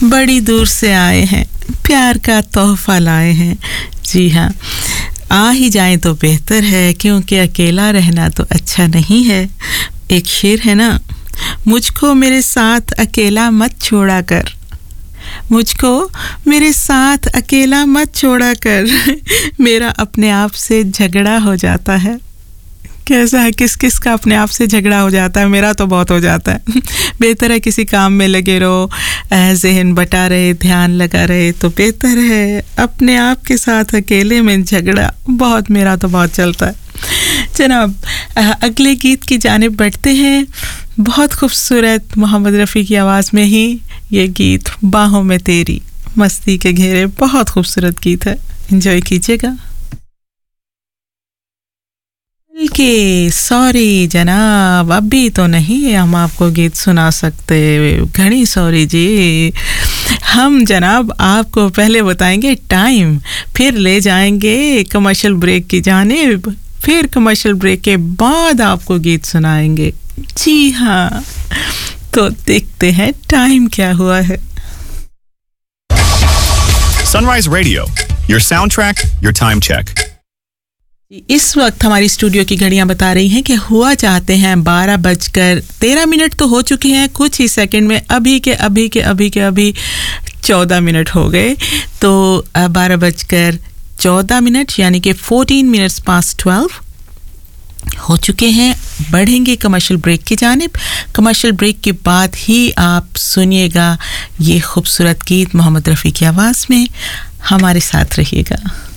बड़ी दूर से आए हैं, प्यार का तोहफा लाए हैं। जी हाँ, आ ही जाएं तो बेहतर है, क्योंकि अकेला रहना तो अच्छा नहीं है। एक शेर है ना, मुझको मेरे साथ अकेला मत छोड़ा कर, मुझको मेरे साथ अकेला मत छोड़ा कर, मेरा अपने आप से झगड़ा हो जाता है। कैसा है, किस किस का अपने आप से झगड़ा हो जाता है? मेरा तो बहुत हो जाता है। बेहतर है किसी काम में लगे रहो, ज़हन बटा रहे, ध्यान लगा रहे तो बेहतर है। अपने आप के साथ अकेले में झगड़ा बहुत, मेरा तो बहुत चलता है। जनाब, अगले गीत की जानिब बढ़ते हैं। बहुत खूबसूरत मोहम्मद रफ़ी की आवाज़ में ही ये गीत, बाहों में तेरी, मस्ती के घेरे, बहुत खूबसूरत गीत है, एंजॉय कीजिएगा। के सॉरी जनाब, अभी तो नहीं हम आपको गीत सुना सकते, घनी सॉरी जी। हम जनाब आपको पहले बताएंगे टाइम, फिर ले जाएंगे कमर्शियल ब्रेक की जानिब, फिर कमर्शियल ब्रेक के बाद आपको गीत सुनाएंगे। जी हाँ, तो देखते हैं टाइम क्या हुआ है। Sunrise Radio, your soundtrack, your time check. इस वक्त हमारी स्टूडियो की घड़ियां बता रही हैं कि हुआ चाहते हैं 12:13 तो हो चुके हैं, कुछ ही सेकंड में अभी के अभी 14 मिनट हो गए। तो 12:14 यानी कि 14 मिनट्स पास्ट 12 हो चुके हैं। बढ़ेंगे कमर्शियल ब्रेक की जानिब। कमर्शियल ब्रेक के बाद ही आप सुनिएगा ये खूबसूरत गीत मोहम्मद रफ़ी की आवाज़ में। हमारे साथ रहिएगा।